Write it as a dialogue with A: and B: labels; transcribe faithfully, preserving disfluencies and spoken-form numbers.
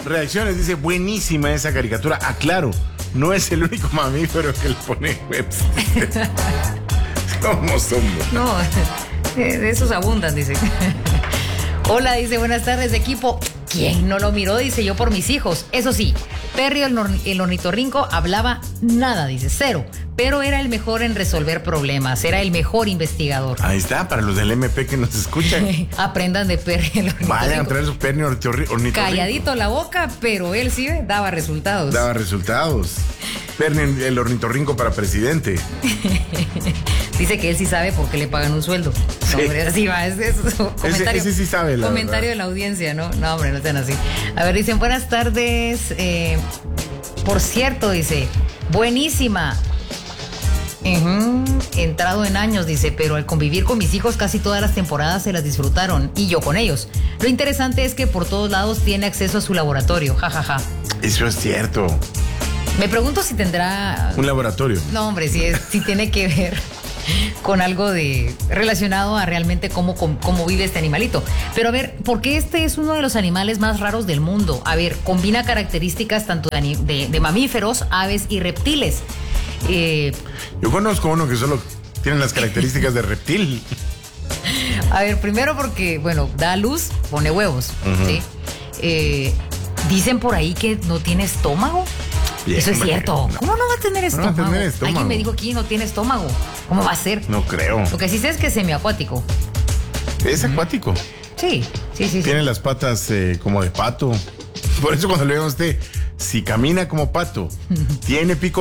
A: reacciones, dice, buenísima esa caricatura. Aclaro, no es el único mamífero que le pone Webster. ¿Cómo somos?
B: No, de esos abundan, dice. Hola, dice, buenas tardes, equipo. ¿Quién no lo miró? Dice, yo por mis hijos. Eso sí, Perry el, el ornitorrinco hablaba nada, dice, cero. Pero era el mejor en resolver problemas, era el mejor investigador.
A: Ahí está, para los del M P que nos escuchan.
B: Aprendan de Perry el ornitorrinco.
A: Vayan a traer su Perry ornitorrinco.
B: Calladito la boca, pero él sí daba resultados.
A: Daba resultados. Perry el ornitorrinco para presidente.
B: Dice que él sí sabe por qué le pagan un sueldo. No,
A: Sí.
B: hombre, así va, es eso. Comentario,
A: ese, ese sí sabe, la
B: comentario
A: verdad.
B: de la audiencia, ¿no? No, hombre, no sean así. A ver, dicen, buenas tardes. Eh, por cierto, dice, buenísima. Uh-huh. Entrado en años, dice, pero al convivir con mis hijos casi todas las temporadas se las disfrutaron y yo con ellos. Lo interesante es que por todos lados tiene acceso a su laboratorio, jajaja. Ja, ja.
A: Eso es cierto.
B: Me pregunto si tendrá...
A: Un laboratorio.
B: No, hombre, si, es, si tiene que ver con algo de relacionado a realmente cómo, cómo, cómo vive este animalito. Pero a ver, ¿por qué este es uno de los animales más raros del mundo? A ver, combina características tanto de, de, de mamíferos, aves y reptiles. Eh,
A: Yo conozco uno que solo tiene las características de reptil.
B: a ver, primero porque, bueno, da luz, pone huevos, uh-huh. ¿sí? Eh, dicen por ahí que no tiene estómago. Bien, eso es cierto. No. ¿Cómo no va a tener estómago?
A: No va a tener estómago.
B: Alguien me dijo aquí no tiene estómago. ¿Cómo va a ser?
A: No creo.
B: Lo que sí sé es que es semiacuático.
A: Es acuático.
B: Sí, sí, sí.
A: Tiene
B: sí.
A: las patas eh, como de pato. Por eso cuando le vemos a usted, si camina como pato, tiene pico